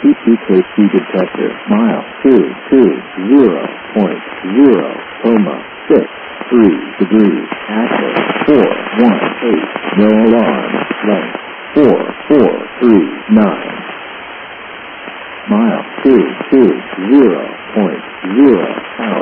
TTKC detector. Mile 220.0, 6 degrees. Active 418. No alarm. Length 4439. Mile 220.0 hours.